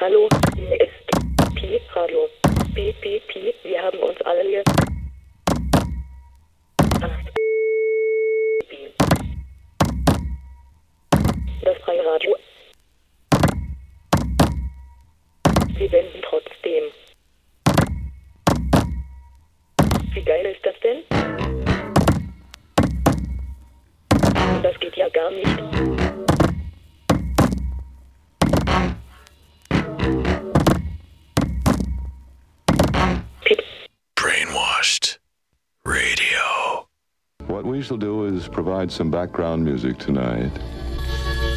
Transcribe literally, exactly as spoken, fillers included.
Hallo, hier ist Pi Radio. Pi, Pi, Pi, wir haben uns alle hier. Das freie Radio. Wir senden trotzdem. Wie geil ist das denn? Das geht ja gar nicht. Brainwashed Radio. What we shall do is provide some background music tonight.